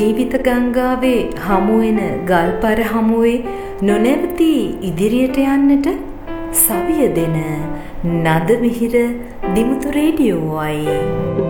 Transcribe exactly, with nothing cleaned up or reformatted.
ජීවිත ගංගාවේ හමුවෙන ගල්පර හමුවේ නොනැවතී ඉදිරියට යන්නට සවිය දෙන නද මිහිර දිමුතු රේඩියෝවයි.